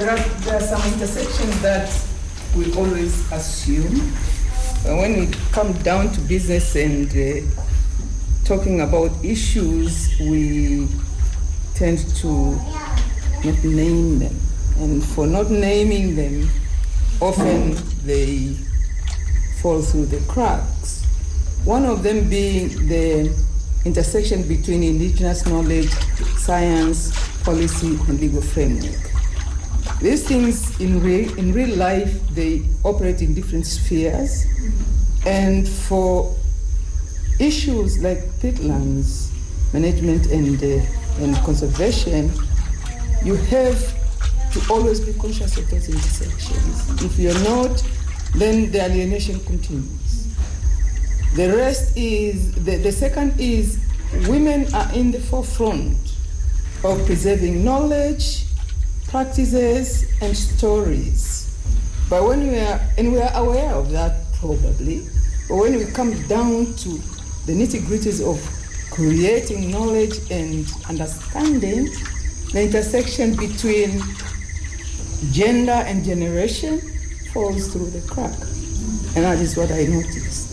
There are some intersections that we always assume. When we come down to business and talking about issues, we tend to not name them. And for not naming them, often they fall through the cracks. One of them being the intersection between indigenous knowledge, science, policy, and legal framework. These things in real life, they operate in different spheres. And for issues like peatlands management and conservation, you have to always be conscious of those intersections. If you're not, then the alienation continues. The rest is, the second is, women are in the forefront of preserving knowledge, practices, and stories. But when we are aware of that probably, but when we come down to the nitty-gritties of creating knowledge and understanding, the intersection between gender and generation falls through the crack. And that is what I noticed.